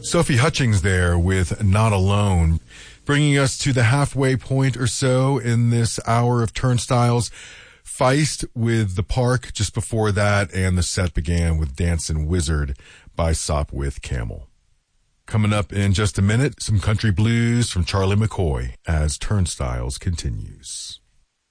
Sophie Hutchings there with Not Alone, bringing us to the halfway point or so in this hour of Turnstiles. Feist with The Park just before that, and the set began with Dancin' Wizard by Sopwith Camel. Coming up in just a minute, some country blues from Charlie McCoy as Turnstiles continues.